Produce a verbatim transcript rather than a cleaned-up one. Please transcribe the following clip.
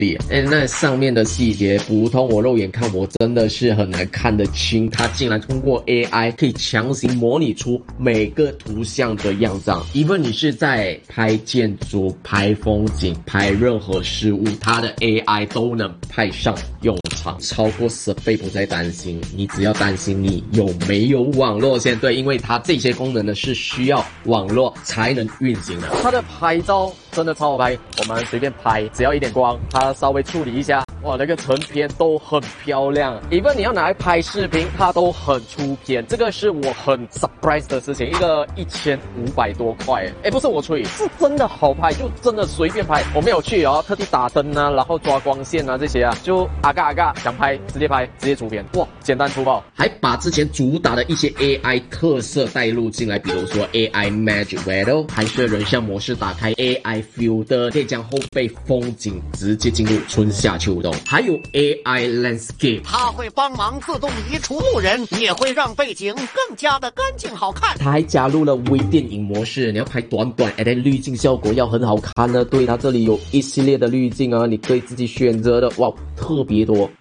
别。哎，那上面的细节，普通我肉眼看我真的是很难看得清，它竟然通过 A I 可以强行模拟出每个图像的样子。even 你是在拍建筑、拍风景、拍任何事物，它的 A I 都能派上用场，超过十倍不再担心，你只要担心你有没有网络先对，因为它这些功能呢是需要网络才能运行的。它的拍照真的超好拍，我们随便拍，只要一点光，它稍微处理一下，哇，那个成片都很漂亮。even 你要拿来拍视频，它都很出片，这个是我很 surprise 的事情。一个一千五百多块，哎，不是我吹，是真的好拍，就真的随便拍。我没有去哦，特地打灯啊，然后抓光线啊这些啊，就阿嘎阿嘎想拍直接拍，直接出片，哇，简单粗暴，还把之前主打的一些 A I 特色带入进来，比如说 A I Magic Window 拍摄人像模式打开 A I Filter， 可以将后背风景直接进入春夏秋冬，还有 A I Landscape， 它会帮忙自动移除路人，也会让背景更加的干净好看。 它还加入了微电影模式，你要拍短短，而且滤镜效果要很好看呢。对，它这里有一系列的滤镜啊，你可以自己选择的，哇，特别多。